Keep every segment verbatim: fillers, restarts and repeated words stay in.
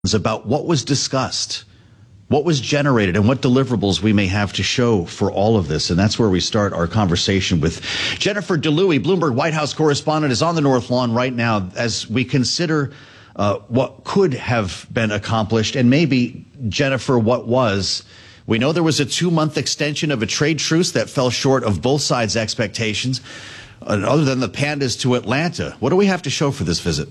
about what was discussed, what was generated, and what deliverables we may have to show for all of this. And that's where we start our conversation with Jennifer DeLuey, Bloomberg White House correspondent, is on the North Lawn right now as we consider uh, what could have been accomplished and maybe, Jennifer, what was. We know there was a two-month extension of a trade truce that fell short of both sides' expectations. Uh, other than the pandas to Atlanta, what do we have to show for this visit?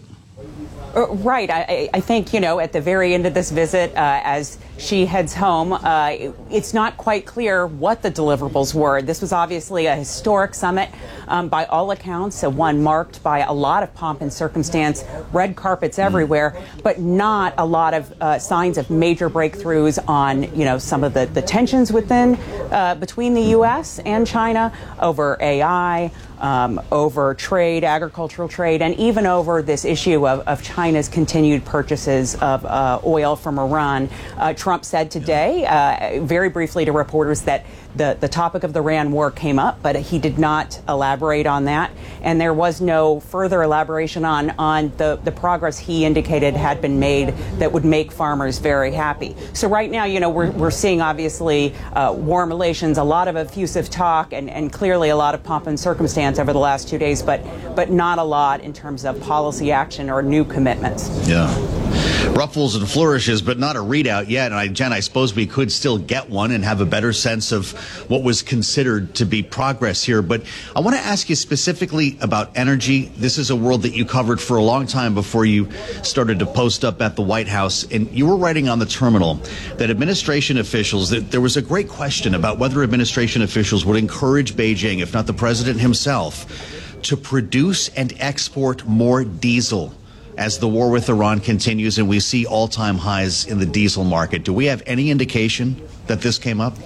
Uh, right. I, I think, you know, at the very end of this visit, uh, as she heads home, uh, it's not quite clear what the deliverables were. This was obviously a historic summit, um, by all accounts, uh, one marked by a lot of pomp and circumstance, red carpets everywhere, but not a lot of uh, signs of major breakthroughs on, you know, some of the, the tensions within, uh, between the U S and China over A I, Um, over trade, agricultural trade, and even over this issue of, of China's continued purchases of uh, oil from Iran. Uh, Trump said today, uh, very briefly to reporters, that the, the topic of the Iran war came up, but he did not elaborate on that. And there was no further elaboration on, on the, the progress he indicated had been made that would make farmers very happy. So right now, you know, we're, we're seeing obviously uh, warm relations, a lot of effusive talk, and, and clearly a lot of pomp and circumstance over the last two days, but but not a lot in terms of policy action or new commitments. Yeah. Ruffles and flourishes, but not a readout yet. And I, Jen, I suppose we could still get one and have a better sense of what was considered to be progress here. But I want to ask you specifically about energy. This is a world that you covered for a long time before you started to post up at the White House. And you were writing on the terminal that administration officials, that there was a great question about whether administration officials would encourage Beijing, if not the president himself, to produce and export more diesel as the war with Iran continues and we see all-time highs in the diesel market. Do we have any indication that this came up?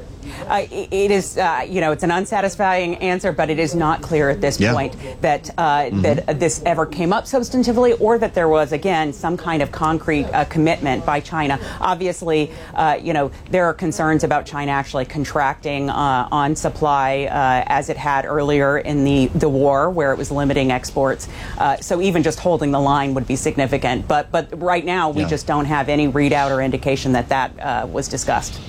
Uh, it is, uh, you know, it's an unsatisfying answer, but it is not clear at this yeah. point that uh, mm-hmm. that this ever came up substantively, or that there was, again, some kind of concrete uh, commitment by China. Obviously, uh, you know, there are concerns about China actually contracting uh, on supply uh, as it had earlier in the, the war, where it was limiting exports. Uh, so even just holding the line would be significant. But but right now, we yeah. just don't have any readout or indication that that uh, was discussed.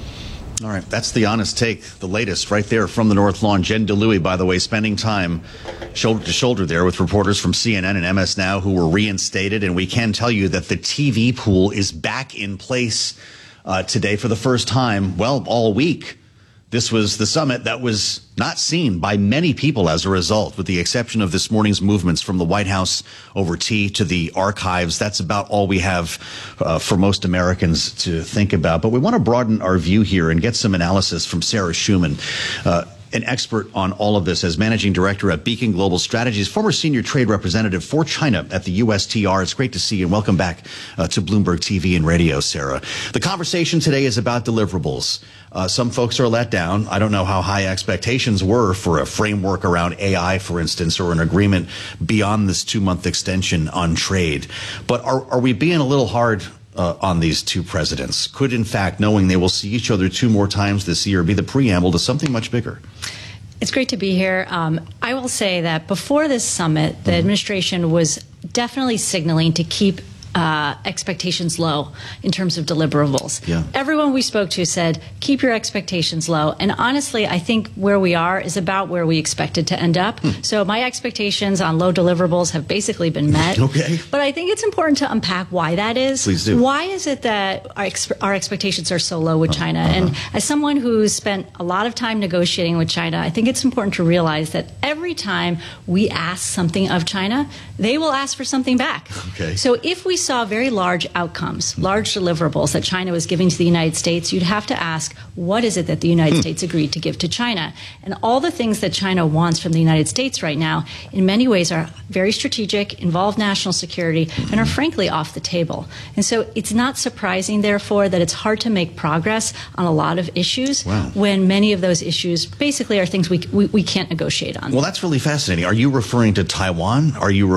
All right, that's the honest take, the latest right there from the North Lawn. Jen DeLuey, by the way, spending time shoulder to shoulder there with reporters from C N N and M S Now who were reinstated. And we can tell you that the T V pool is back in place uh, today for the first time, well, all week. This was the summit that was not seen by many people as a result, with the exception of this morning's movements from the White House over tea to the archives. That's about all we have uh, for most Americans to think about. But we want to broaden our view here and get some analysis from Sarah Schuman, uh, an expert on all of this as managing director at Beacon Global Strategies, former senior trade representative for China at the U S T R. It's great to see you, and welcome back uh, to Bloomberg T V and Radio, Sarah. The conversation today is about deliverables. Uh, some folks are let down. I don't know how high expectations were for a framework around A I, for instance, or an agreement beyond this two-month extension on trade. But are, are we being a little hard Uh, on these two presidents? Could, in fact, knowing they will see each other two more times this year, be the preamble to something much bigger? It's great to be here. Um, I will say that before this summit, the administration was definitely signaling to keep uh, expectations low in terms of deliverables. Yeah. Everyone we spoke to said, keep your expectations low. And honestly, I think where we are is about where we expected to end up. Hmm. So my expectations on low deliverables have basically been met. Okay. But I think it's important to unpack why that is. Please do. Why is it that our, ex our expectations are so low with China? Uh-huh. And as someone who's spent a lot of time negotiating with China, I think it's important to realize that every time we ask something of China, they will ask for something back. Okay. So if we saw very large outcomes, large deliverables that China was giving to the United States, you'd have to ask, what is it that the United States agreed to give to China? And all the things that China wants from the United States right now, in many ways, are very strategic, involve national security, and are frankly off the table. And so it's not surprising, therefore, that it's hard to make progress on a lot of issues wow. when many of those issues basically are things we, we, we can't negotiate on. Well, that's really fascinating. Are you referring to Taiwan? Are you referring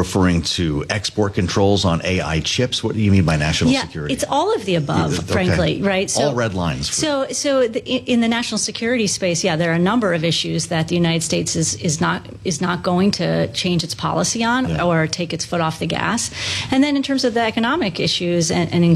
referring to export controls on A I chips? What do you mean by national yeah, security? It's all of the above, Yeah, okay. frankly, right? All red lines. So, so the, in the national security space, yeah, there are a number of issues that the United States is, is not is not going to change its policy on Yeah. or take its foot off the gas. And then in terms of the economic issues and, and